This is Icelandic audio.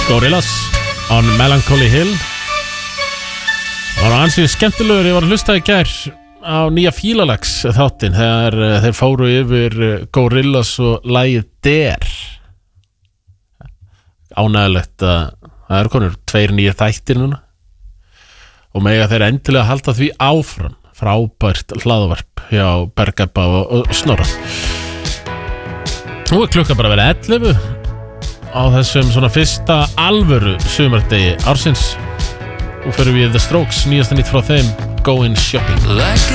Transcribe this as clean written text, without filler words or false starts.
Gorillaz on Melancholy Hill. Það var ansið skemmtilegur. Ég var að hlusta í gær á nýja Fílalags þáttinn þegar þeir fóru yfir Gorillaz og lagið Der. Ánægilegt að það eru konur 2 nýja þættir núna og mega þeir endilega halda því áfram. Frábært hlaðvarp hjá Bergabba og Snorra. Nú klukkan bara að vera 11 á þessum svona fyrsta alvöru sumardegi ársins. Nú förum við The Strokes, nýjasta nýtt frá þeim, Going Shopping. Like